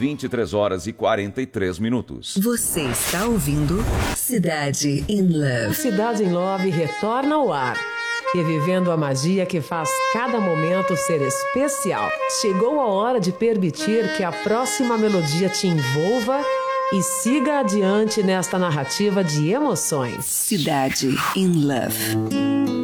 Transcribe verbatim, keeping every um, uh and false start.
vinte e três horas e quarenta e três minutos. Você está ouvindo Cidade in Love. Cidade in Love retorna ao ar, revivendo a magia que faz cada momento ser especial. Chegou a hora de permitir que a próxima melodia te envolva e siga adiante nesta narrativa de emoções. Cidade in Love.